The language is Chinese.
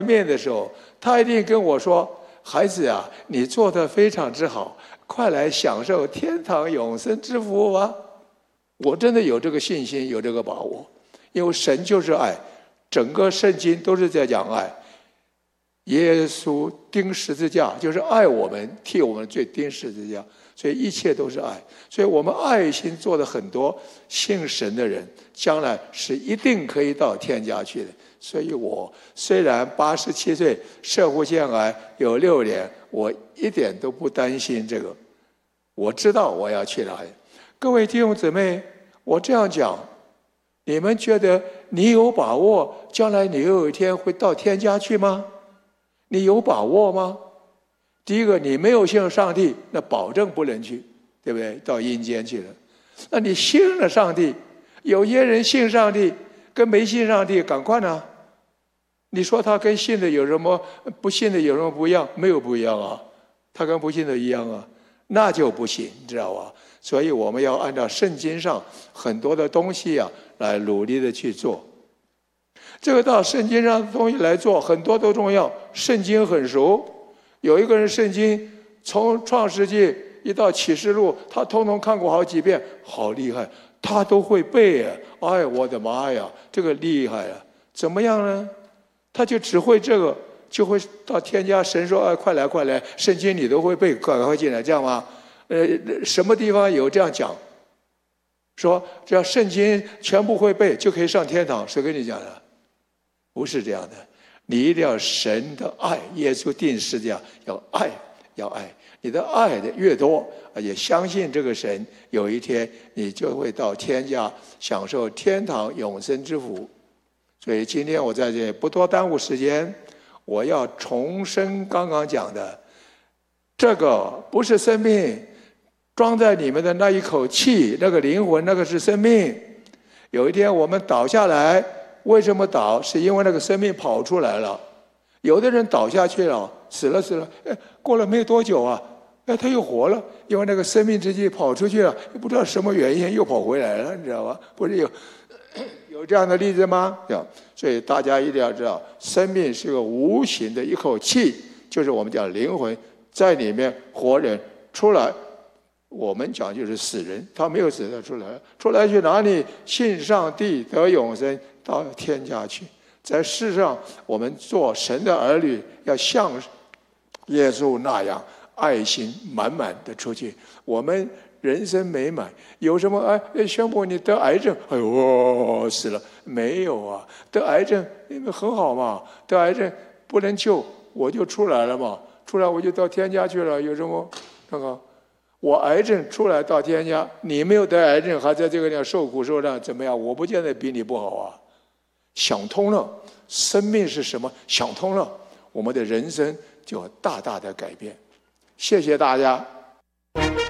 面的时候，他一定跟我说：“孩子啊，你做得非常之好，快来享受天堂永生之福吧。”我真的有这个信心，有这个把握，因为神就是爱，整个圣经都是在讲爱。耶稣钉十字架就是爱我们，替我们的罪钉十字架，所以一切都是爱。所以我们爱心做的很多，信神的人将来是一定可以到天家去的。所以我虽然87岁，射护腺癌有6年，我一点都不担心这个。我知道我要去哪里。各位弟兄姊妹，我这样讲，你们觉得你有把握将来你有一天会到天家去吗？你有把握吗？第一个，你没有信上帝，那保证不能去，对不对？到阴间去了。那你信了上帝，有些人信上帝跟没信上帝赶快呢？你说他跟信的有什么，不信的有什么不一样？没有不一样啊，他跟不信的一样啊，那就不行，你知道吧？所以我们要按照圣经上很多的东西啊，来努力的去做。这个到圣经上的东西来做，很多都重要。圣经很熟，有一个人圣经从创世纪一到启示录，他通通看过好几遍，好厉害，他都会背啊！哎，我的妈呀，这个厉害啊！怎么样呢？他就只会这个，就会到天家。神说：“哎，快来，快来！圣经你都会背，赶快进来，这样吗？”什么地方有这样讲？说只要圣经全部会背，就可以上天堂？谁跟你讲的？不是这样的，你一定要神的爱，耶稣定十字架，要爱，要爱。你的爱的越多，而且相信这个神，有一天你就会到天家享受天堂永生之福。所以今天我在这里不多耽误时间，我要重申刚刚讲的，这个不是生命，装在你们的那一口气，那个灵魂，那个是生命。有一天我们倒下来。为什么倒？是因为那个生命跑出来了。有的人倒下去了，死了，过了没多久啊，他又活了，因为那个生命之气跑出去了，不知道什么原因又跑回来了，你知道吗？不是有这样的例子吗？所以大家一定要知道，生命是个无形的一口气，就是我们讲灵魂在里面活人出来。我们讲就是死人，他没有死，他出来去哪里？信上帝得永生，到天家去。在世上，我们做神的儿女，要像耶稣那样，爱心满满的出去。我们人生美满，有什么宣布你得癌症？哎呦，死了没有啊？得癌症很好嘛，得癌症不能救，我就出来了嘛，出来我就到天家去了，有什么那个？我癌症出来到天家，你没有得癌症，还在这个地方受苦受难，怎么样？我不见得比你不好啊。想通了，生命是什么？想通了，我们的人生就大大的改变。谢谢大家。